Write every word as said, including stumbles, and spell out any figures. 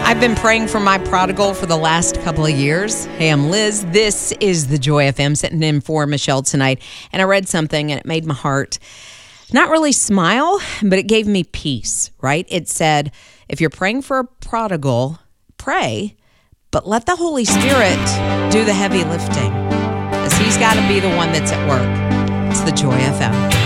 I've been praying for my prodigal for the last couple of years. Hey, I'm Liz. This is the Joy F M, sitting in for Michelle tonight. And I read something and it made my heart not really smile, but it gave me peace, right? It said, if you're praying for a prodigal, pray, but let the Holy Spirit do the heavy lifting, because he's got to be the one that's at work. It's the Joy F M.